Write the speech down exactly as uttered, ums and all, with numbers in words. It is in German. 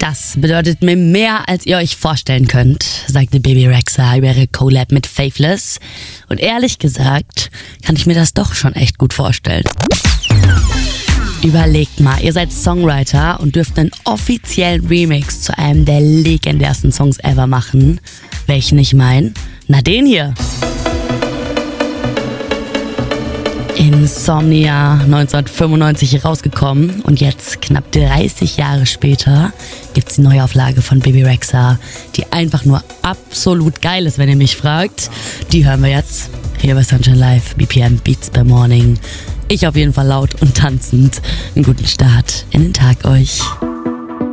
Das bedeutet mir mehr, als ihr euch vorstellen könnt, sagte Bebe Rexha über ihre Collab mit Faithless. Und ehrlich gesagt, kann ich mir das doch schon echt gut vorstellen. Überlegt mal, ihr seid Songwriter und dürft einen offiziellen Remix zu einem der legendärsten Songs ever machen. Welchen ich meine? Na, den hier. Insomnia, neunzehnhundertfünfundneunzig rausgekommen und jetzt, knapp dreißig Jahre später, gibt's die Neuauflage von Bebe Rexha, die einfach nur absolut geil ist, wenn ihr mich fragt. Die hören wir jetzt hier bei Sunshine Live, B P M Beats by Morning. Ich auf jeden Fall laut und tanzend. Einen guten Start in den Tag euch.